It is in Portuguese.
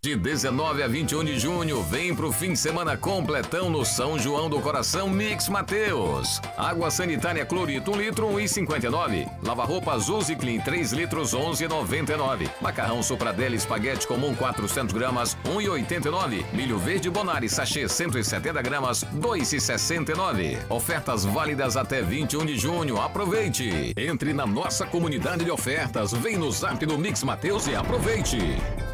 De 19 a 21 de junho, vem pro fim de semana completão no São João do Coração Mix Mateus. Água sanitária Clorito 1 litro, 1,59. Lava-roupa Zuzi Clean 3 litros, 11,99. Macarrão Sopradelli espaguete comum 400 gramas, 1,89. Milho verde Bonari sachê 170 gramas, 2,69. Ofertas válidas até 21 de junho. Aproveite! Entre na nossa comunidade de ofertas, vem no Zap do Mix Mateus e aproveite!